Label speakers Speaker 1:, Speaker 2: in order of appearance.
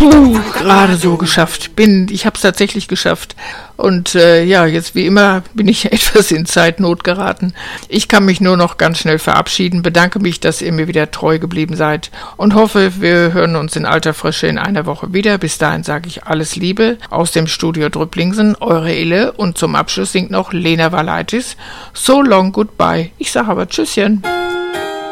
Speaker 1: Gerade so geschafft. Ich habe es tatsächlich geschafft. Und jetzt wie immer bin ich etwas in Zeitnot geraten. Ich kann mich nur noch ganz schnell verabschieden, bedanke mich, dass ihr mir wieder treu geblieben seid und hoffe, wir hören uns in alter Frische in einer Woche wieder. Bis dahin sage ich alles Liebe aus dem Studio Drüpplingsen, eure Ille, und zum Abschluss singt noch Lena Valaitis So Long Goodbye. Ich sage aber Tschüsschen.